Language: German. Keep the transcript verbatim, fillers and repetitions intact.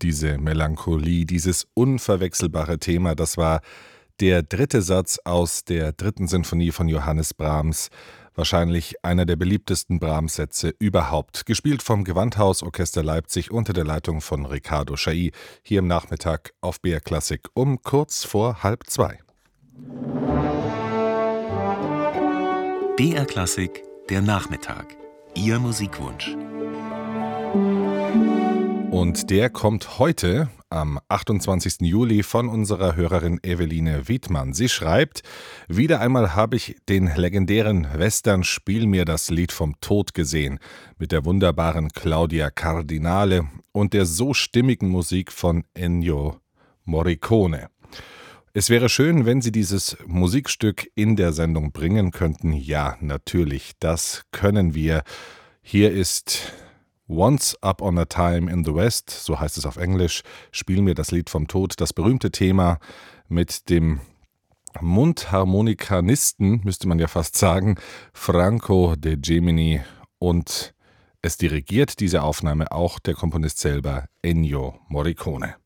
diese Melancholie, dieses unverwechselbare Thema, das war der dritte Satz aus der dritten Sinfonie von Johannes Brahms. Wahrscheinlich einer der beliebtesten Brahms-Sätze überhaupt. Gespielt vom Gewandhausorchester Leipzig unter der Leitung von Riccardo Chailly. Hier im Nachmittag auf B R Klassik um kurz vor halb zwei. B R Klassik, der Nachmittag. Ihr Musikwunsch. Und der kommt heute, am achtundzwanzigsten Juli, von unserer Hörerin Eveline Wiedmann. Sie schreibt: Wieder einmal habe ich den legendären Western Spiel mir das Lied vom Tod gesehen, mit der wunderbaren Claudia Cardinale und der so stimmigen Musik von Ennio Morricone. Es wäre schön, wenn Sie dieses Musikstück in der Sendung bringen könnten. Ja, natürlich, das können wir. Hier ist Once Upon a Time in the West, so heißt es auf Englisch. Spiel mir das Lied vom Tod, das berühmte Thema mit dem Mundharmonikanisten, müsste man ja fast sagen, Franco de Gemini. Und es dirigiert diese Aufnahme auch der Komponist selber, Ennio Morricone.